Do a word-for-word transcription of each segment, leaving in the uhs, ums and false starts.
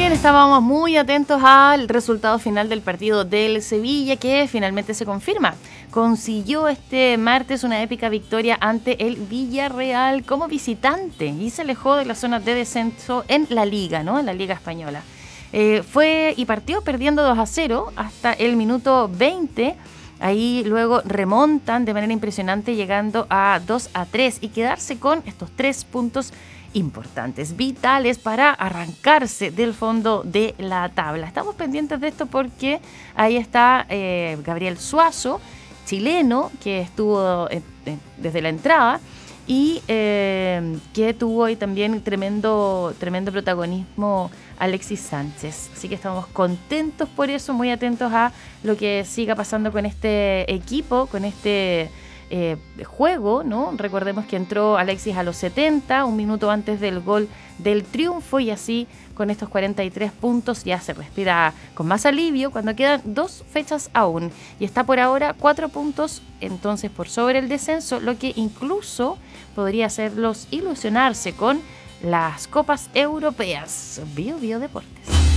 Bien, estábamos muy atentos al resultado final del partido del Sevilla, que finalmente se confirma. Consiguió este martes una épica victoria ante el Villarreal como visitante y se alejó de la zona de descenso en la Liga, ¿no? En la Liga Española. Eh, fue y partió perdiendo dos a cero hasta el minuto veinte. Ahí luego remontan de manera impresionante, llegando a dos a tres y quedarse con estos tres puntos importantes, vitales para arrancarse del fondo de la tabla. Estamos pendientes de esto porque ahí está eh, Gabriel Suazo, chileno, que estuvo eh, eh, desde la entrada y eh, que tuvo ahí también tremendo, tremendo protagonismo Alexis Sánchez. Así que estamos contentos por eso, muy atentos a lo que siga pasando con este equipo, con este eh, juego, ¿no? Recordemos que entró Alexis a los setenta, un minuto antes del gol del triunfo, y así con estos cuarenta y tres puntos ya se respira con más alivio cuando quedan dos fechas aún. Y está por ahora cuatro puntos entonces por sobre el descenso, lo que incluso podría hacerlos ilusionarse con las copas europeas. Bio Bio Deportes.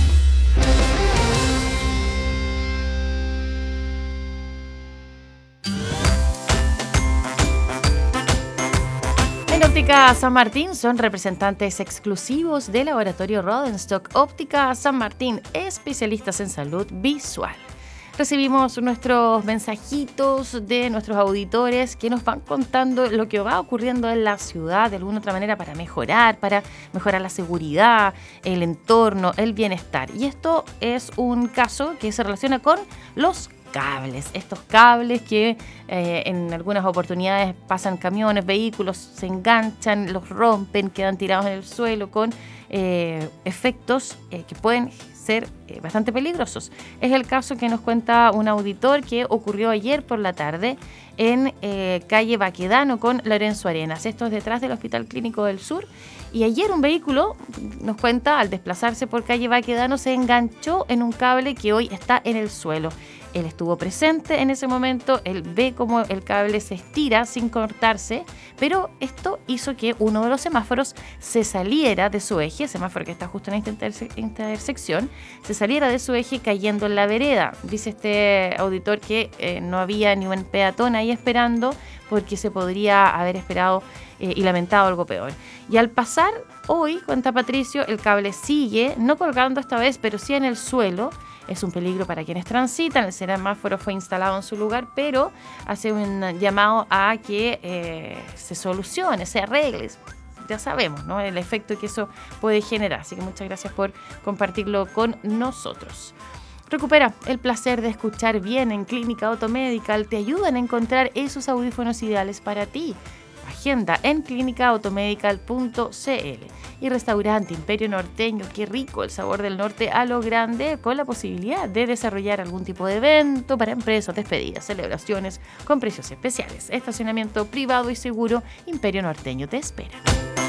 En Óptica San Martín son representantes exclusivos del laboratorio Rodenstock. Óptica San Martín, especialistas en salud visual. Recibimos nuestros mensajitos de nuestros auditores que nos van contando lo que va ocurriendo en la ciudad de alguna otra manera para mejorar, para mejorar la seguridad, el entorno, el bienestar. Y esto es un caso que se relaciona con los cables, estos cables que eh, en algunas oportunidades pasan camiones, vehículos, se enganchan, los rompen, quedan tirados en el suelo con eh, efectos eh, que pueden ser eh, bastante peligrosos. Es el caso que nos cuenta un auditor que ocurrió ayer por la tarde en eh, calle Baquedano con Lorenzo Arenas. Esto es detrás del Hospital Clínico del Sur. Y ayer un vehículo, nos cuenta, al desplazarse por calle Baquedano se enganchó en un cable que hoy está en el suelo. Él estuvo presente en ese momento, él ve cómo el cable se estira sin cortarse, pero esto hizo que uno de los semáforos se saliera de su eje, semáforo que está justo en esta interse- intersección, se saliera de su eje cayendo en la vereda. Dice este auditor que eh, no había ni un peatón ahí esperando porque se podría haber esperado eh, y lamentado algo peor. Y al pasar hoy, cuenta Patricio, el cable sigue, no colgando esta vez, pero sí en el suelo. Es un peligro para quienes transitan. El semáforo fue instalado en su lugar, pero hace un llamado a que eh, se solucione, se arregle. Ya sabemos, ¿no?, el efecto que eso puede generar. Así que muchas gracias por compartirlo con nosotros. Recupera el placer de escuchar bien en Clínica Automedical. Te ayudan a encontrar esos audífonos ideales para ti. Agenda en clínica automedical punto c l. Y Restaurante Imperio Norteño, qué rico el sabor del norte a lo grande, con la posibilidad de desarrollar algún tipo de evento para empresas, despedidas, celebraciones con precios especiales. Estacionamiento privado y seguro. Imperio Norteño te espera.